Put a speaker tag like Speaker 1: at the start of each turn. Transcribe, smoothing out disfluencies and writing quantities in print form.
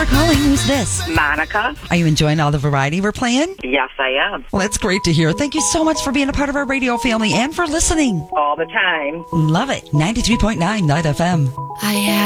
Speaker 1: for calling. Who's this?
Speaker 2: Monica.
Speaker 1: Are you enjoying all the variety we're playing?
Speaker 2: Yes, I am.
Speaker 1: Well, that's great to hear. Thank you so much for being a part of our radio family and for listening.
Speaker 2: All the time.
Speaker 1: Love it. 93.9 Night FM.